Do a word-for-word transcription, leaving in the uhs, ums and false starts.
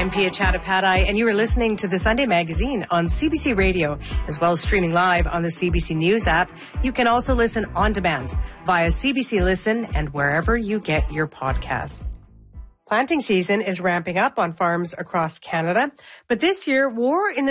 I'm Pia Chattopadhyay, and you are listening to the Sunday Magazine on C B C Radio, as well as streaming live on the C B C News app. You can also listen on demand via C B C Listen and wherever you get your podcasts. Planting season is ramping up on farms across Canada, but this year, war in the